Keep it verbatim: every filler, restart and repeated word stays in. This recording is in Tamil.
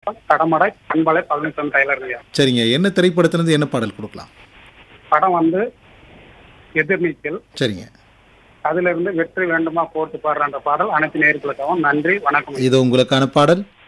மாவட்டம் கடமடை பண்பலை பழனிசாமி டைலருங்கய்யா. சரிங்க. என்ன திரைப்படத்திலிருந்து என்ன பாடல் கொடுக்கலாம்? படம் வந்து எதிர்நீச்சல். சரிங்க. அதுல இருந்து வெற்றி வேண்டுமா போட்டு பாடுற அந்த பாடல் அனைத்து நேயர்களுக்காகவும். நன்றி, வணக்கம். இது உங்களுக்கான பாடல்.